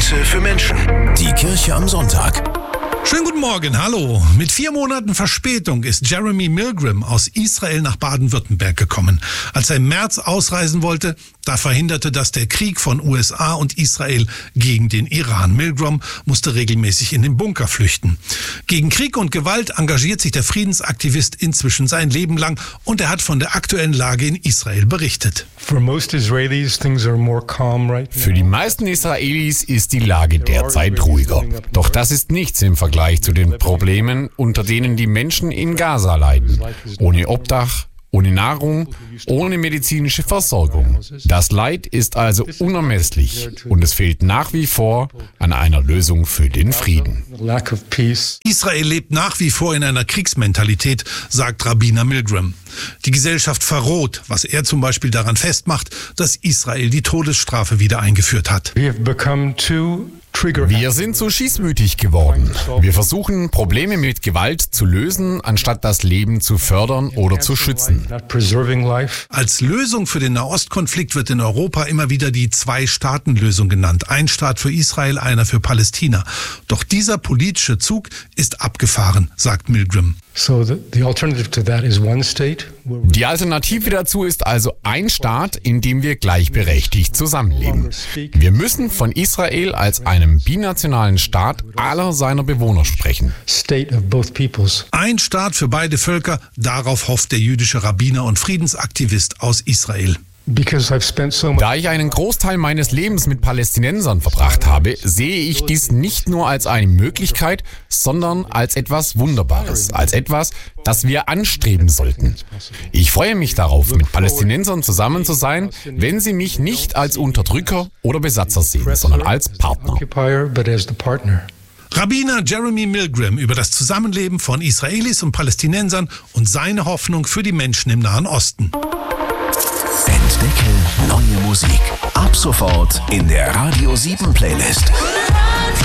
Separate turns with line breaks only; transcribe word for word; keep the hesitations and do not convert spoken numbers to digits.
Impulse für Menschen. Die Kirche am Sonntag.
Schönen guten Morgen, hallo. Mit vier Monaten Verspätung ist Jeremy Milgram aus Israel nach Baden-Württemberg gekommen. Als er im März ausreisen wollte, da verhinderte das der Krieg von U S A und Israel gegen den Iran. Milgram musste regelmäßig in den Bunker flüchten. Gegen Krieg und Gewalt engagiert sich der Friedensaktivist inzwischen sein Leben lang und er hat von der aktuellen Lage in Israel berichtet.
Für die meisten Israelis ist die Lage derzeit ruhiger. Doch das ist nichts im Vergleich zu den Problemen, unter denen die Menschen in Gaza leiden. Ohne Obdach, ohne Nahrung, ohne medizinische Versorgung. Das Leid ist also unermesslich und es fehlt nach wie vor an einer Lösung für den Frieden.
Israel lebt nach wie vor in einer Kriegsmentalität, sagt Rabbiner Milgram. Die Gesellschaft verroht, was er zum Beispiel daran festmacht, dass Israel die Todesstrafe wieder eingeführt hat.
Wir sind zu schießmütig geworden. Wir versuchen, Probleme mit Gewalt zu lösen, anstatt das Leben zu fördern oder zu schützen.
Als Lösung für den Nahostkonflikt wird in Europa immer wieder die Zwei-Staaten-Lösung genannt. Ein Staat für Israel, einer für Palästina. Doch dieser politische Zug ist abgefahren, sagt Milgram.
Die Alternative dazu ist also ein Staat, in dem wir gleichberechtigt zusammenleben. Wir müssen von Israel als einem binationalen Staat aller seiner Bewohner sprechen.
Ein Staat für beide Völker, darauf hofft der jüdische Rabbiner und Friedensaktivist aus Israel.
Da ich einen Großteil meines Lebens mit Palästinensern verbracht habe, sehe ich dies nicht nur als eine Möglichkeit, sondern als etwas Wunderbares, als etwas, das wir anstreben sollten. Ich freue mich darauf, mit Palästinensern zusammen zu sein, wenn sie mich nicht als Unterdrücker oder Besatzer sehen, sondern als Partner.
Rabbiner Jeremy Milgram über das Zusammenleben von Israelis und Palästinensern und seine Hoffnung für die Menschen im Nahen Osten.
Entdecke neue Musik. Ab sofort in der Radio sieben Playlist.